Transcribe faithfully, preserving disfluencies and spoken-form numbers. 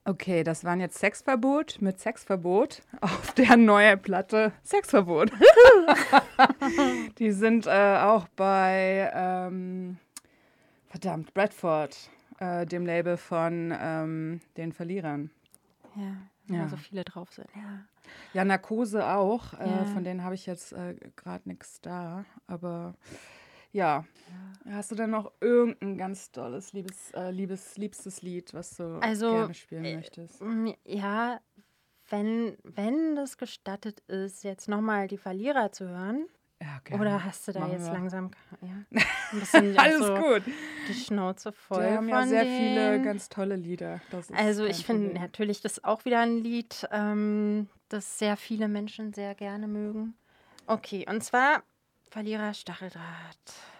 Okay, das waren jetzt Sexverbot mit Sexverbot auf der neuen Platte Sexverbot. Die sind äh, auch bei, ähm, verdammt, Bradford, äh, dem Label von ähm, den Verlierern. Ja, Ja. weil so viele drauf sind. Ja, Ja, Narkose auch. Äh, Ja. von denen habe ich jetzt äh, gerade nichts da. Aber ja. Hast du denn noch irgendein ganz tolles, liebes, äh, liebes, liebstes Lied, was du Also, gerne spielen äh, möchtest? mm, ja, wenn, wenn das gestattet ist, jetzt nochmal die Verlierer zu hören. Ja, gerne. Oder hast du da Machen jetzt wir. langsam ja, ein bisschen Alles so gut. die Schnauze voll Die haben von ja sehr denen? viele ganz tolle Lieder. Das ist Also kein ich finde Problem. natürlich, das ist auch wieder ein Lied, ähm, das sehr viele Menschen sehr gerne mögen. Okay, und zwar Verlierer Stacheldraht.